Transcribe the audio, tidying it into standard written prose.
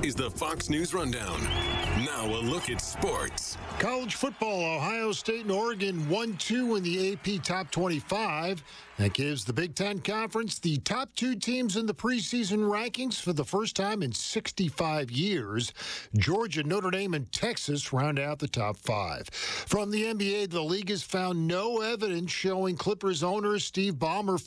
is the Fox News Rundown. Now a look at sports. College football, Ohio State and Oregon 1-2 in the AP Top 25. That gives the Big Ten Conference the top two teams in the preseason rankings for the first time in 65 years. Georgia, Notre Dame, and Texas round out the top five. From the NBA, the league has found no evidence showing Clippers owner Steve Ballmer